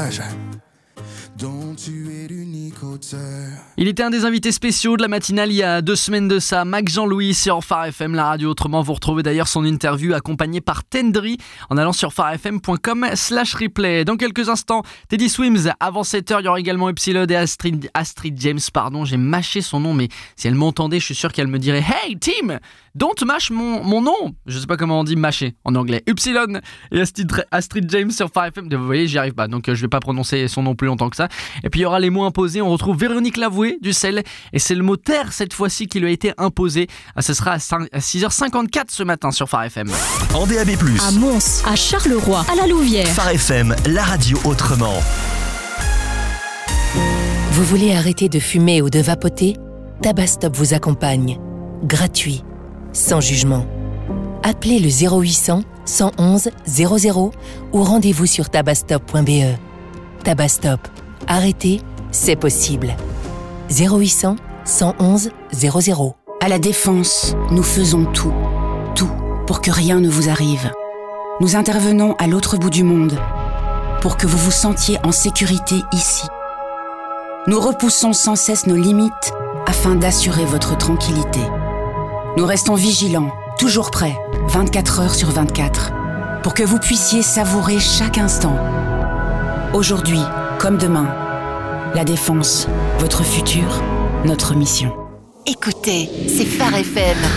nuages dont tu es l'unique auteur. Il était un des invités spéciaux de la matinale il y a 2 semaines de ça, Mac Jean-Louis sur Phare FM, la radio autrement. Vous retrouvez d'ailleurs son interview accompagnée par Tendry en allant sur pharefm.com/replay. Dans quelques instants, Teddy Swims. Avant 7h, il y aura également Epsilon et Astrid James. Pardon, j'ai mâché son nom, mais si elle m'entendait, je suis sûr qu'elle me dirait « Hey Tim, don't mâche mon nom !» Je sais pas comment on dit mâcher en anglais. Epsilon et Astrid James sur Phare FM. Vous voyez, j'y arrive pas, donc je vais pas prononcer son nom plus longtemps que ça. Et puis il y aura les mots imposés. On retrouve Véronique Lavoué du sel. Et c'est le mot terre cette fois-ci qui lui a été imposé. Ce sera à 6h54 ce matin sur Phare FM. En DAB+, à Mons, à Charleroi, à la Louvière. Phare FM, la radio autrement. Vous voulez arrêter de fumer ou de vapoter ? Tabastop vous accompagne. Gratuit, sans jugement. Appelez le 0800 111 00 ou rendez-vous sur tabastop.be. Tabastop. Arrêter, c'est possible. 0800 111 00. À la Défense, nous faisons tout pour que rien ne vous arrive. Nous intervenons à l'autre bout du monde pour que vous vous sentiez en sécurité ici. Nous repoussons sans cesse nos limites afin d'assurer votre tranquillité. Nous restons vigilants, toujours prêts, 24 heures sur 24, pour que vous puissiez savourer chaque instant. Aujourd'hui, comme demain, la Défense, votre futur, notre mission. Écoutez, c'est Phare FM.